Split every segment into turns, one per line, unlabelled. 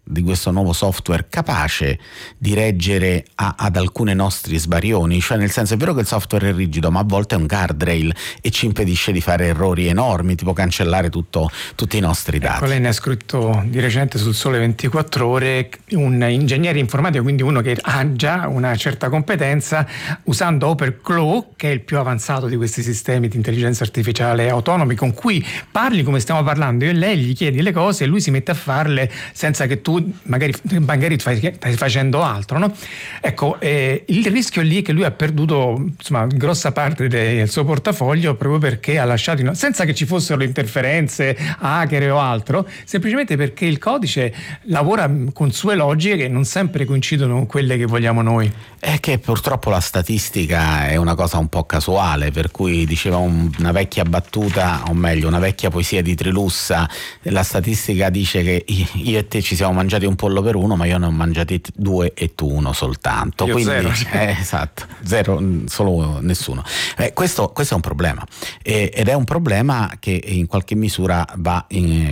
di questo nuovo software capace di reggere ad alcuni nostri sbarioni? Cioè, nel senso, è vero che il software è rigido, ma a volte è un guardrail e ci impedisce di fare errori enormi, tipo cancellare tutti i nostri dati.
Lei ne ha scritto di recente sul Sole 24 Ore, un ingegnere informatico, quindi uno che ha già una certa competenza, usando OpenClaw, che è il più avanzato di questi sistemi di intelligenza artificiale autonomi, con cui parli come stiamo parlando io e lei, gli chiedi le cose e lui si mette a farle senza che tu magari stai facendo altro, no? Ecco, il rischio lì è che lui ha perduto, insomma, grossa parte del suo portafoglio proprio perché ha lasciato, senza che ci fossero interferenze, hacker o altro, semplicemente perché il codice lavora con sue logiche che non sempre coincidono con quelle che vogliamo noi.
È che purtroppo la statistica è una cosa un po' casuale, per cui diceva una vecchia battuta, o meglio una vecchia poesia di Trilussa, la statistica dice che io e te ci siamo mangiati un pollo per uno, ma io ne ho mangiati 2 e tu uno soltanto.
Io
quindi
zero.
Esatto, zero, solo nessuno. Questo è un problema, ed è un problema che in qualche misura va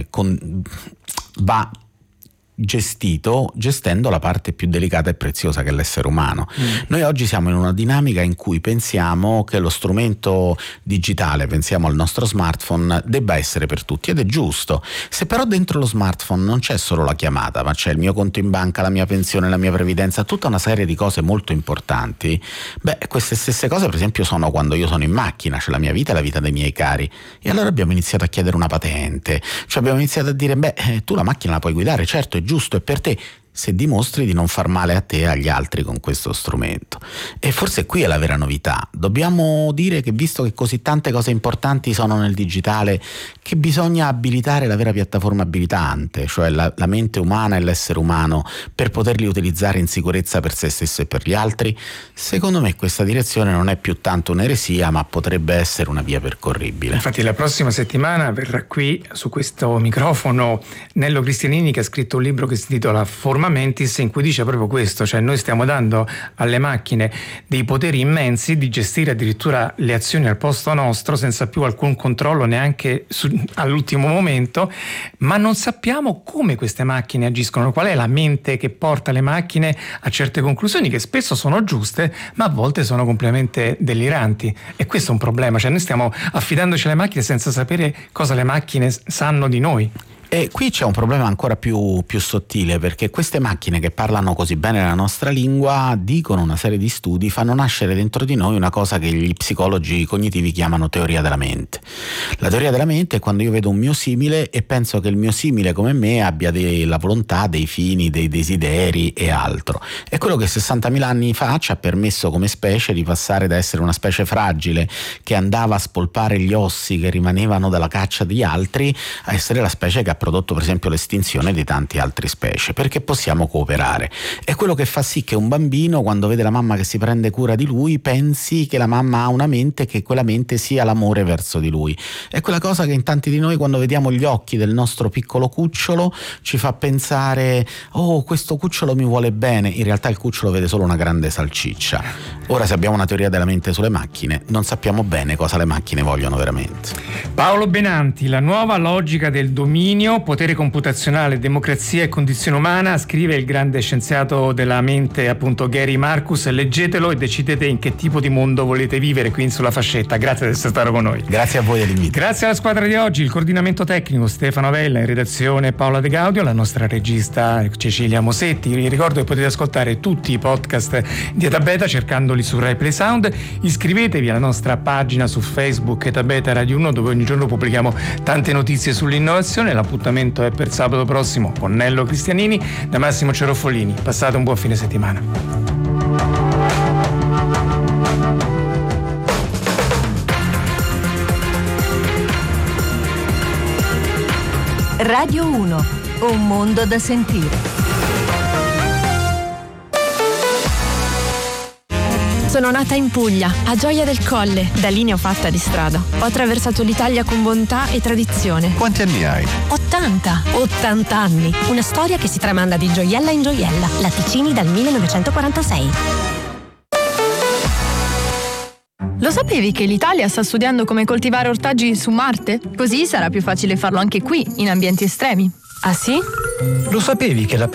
gestendo la parte più delicata e preziosa che è l'essere umano. Noi oggi siamo in una dinamica in cui pensiamo che lo strumento digitale, pensiamo al nostro smartphone, debba essere per tutti, ed è giusto. Se però dentro lo smartphone non c'è solo la chiamata, ma c'è il mio conto in banca, la mia pensione, la mia previdenza, tutta una serie di cose molto importanti, queste stesse cose per esempio sono quando io sono in macchina, c'è la mia vita e la vita dei miei cari, e allora abbiamo iniziato a chiedere una patente, cioè abbiamo iniziato a dire tu la macchina la puoi guidare, certo è giusto, è per te, se dimostri di non far male a te e agli altri con questo strumento. E forse qui è la vera novità. Dobbiamo dire che, visto che così tante cose importanti sono nel digitale, che bisogna abilitare la vera piattaforma abilitante, cioè la mente umana e l'essere umano, per poterli utilizzare in sicurezza per se stesso e per gli altri. Secondo me questa direzione non è più tanto un'eresia, ma potrebbe essere una via percorribile.
Infatti la prossima settimana verrà qui su questo microfono Nello Cristianini, che ha scritto un libro che si intitola Forma Mentis, in cui dice proprio questo, cioè noi stiamo dando alle macchine dei poteri immensi di gestire addirittura le azioni al posto nostro senza più alcun controllo neanche all'ultimo momento, ma non sappiamo come queste macchine agiscono, qual è la mente che porta le macchine a certe conclusioni che spesso sono giuste ma a volte sono completamente deliranti, e questo è un problema, cioè noi stiamo affidandoci alle macchine senza sapere cosa le macchine sanno di noi.
E qui c'è un problema ancora più sottile, perché queste macchine che parlano così bene la nostra lingua, dicono una serie di studi, fanno nascere dentro di noi una cosa che gli psicologi cognitivi chiamano teoria della mente. La teoria della mente è quando io vedo un mio simile e penso che il mio simile come me abbia la volontà, dei fini, dei desideri e altro. È quello che 60.000 anni fa ci ha permesso come specie di passare da essere una specie fragile che andava a spolpare gli ossi che rimanevano dalla caccia di altri a essere la specie che ha prodotto per esempio l'estinzione di tante altre specie, perché possiamo cooperare. È quello che fa sì che un bambino, quando vede la mamma che si prende cura di lui, pensi che la mamma ha una mente, che quella mente sia l'amore verso di lui. È quella cosa che in tanti di noi, quando vediamo gli occhi del nostro piccolo cucciolo, ci fa pensare: oh, questo cucciolo mi vuole bene. In realtà il cucciolo vede solo una grande salsiccia. Ora, se abbiamo una teoria della mente sulle macchine, non sappiamo bene cosa le macchine vogliono veramente.
Paolo Benanti, La nuova logica del dominio, potere computazionale, democrazia e condizione umana, scrive il grande scienziato della mente, appunto, Gary Marcus. Leggetelo e decidete in che tipo di mondo volete vivere qui sulla fascetta. Grazie di essere stato con noi.
Grazie a voi dell'invito.
Grazie alla squadra di oggi, il coordinamento tecnico Stefano Avella, in redazione Paola De Gaudio, la nostra regista Cecilia Mosetti. Vi ricordo che potete ascoltare tutti i podcast di Eta Beta cercandoli su Rai Play Sound. Iscrivetevi alla nostra pagina su Facebook Eta Beta Radio 1, dove ogni giorno pubblichiamo tante notizie sull'innovazione. L'appuntamento è per sabato prossimo con Nello Cristianini. Da Massimo Ceroffolini, passate un buon fine settimana.
Radio 1, un mondo da sentire.
Sono nata in Puglia, a Gioia del Colle. Da lì ne ho fatta di strada. Ho attraversato l'Italia con bontà e tradizione.
Quanti anni hai?
80 anni. Una storia che si tramanda di gioiella in gioiella. Latticini dal 1946.
Lo sapevi che l'Italia sta studiando come coltivare ortaggi su Marte? Così sarà più facile farlo anche qui, in ambienti estremi.
Ah sì?
Lo sapevi che la